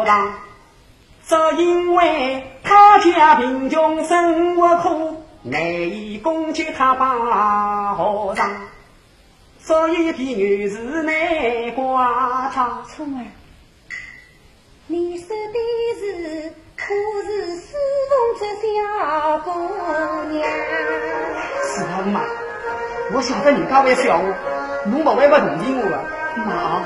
上，只因为他家贫穷生活苦，难以供给他把和尚，所以的女子难挂他。 聪儿，你说的是可是侍奉这小姑娘？ 是啊妈，我晓得你家为小我，侬不会不同情我吧？妈，